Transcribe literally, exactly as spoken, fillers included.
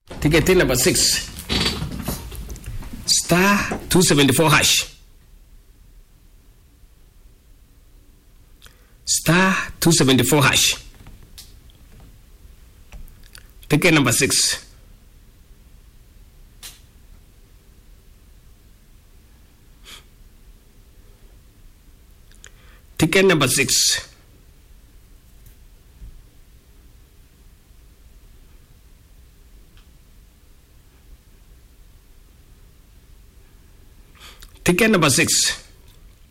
Ticket number six. Star two seventy-four hash. Star two seventy-four hash. Ticket number six. Ticket number six. Ticket number six.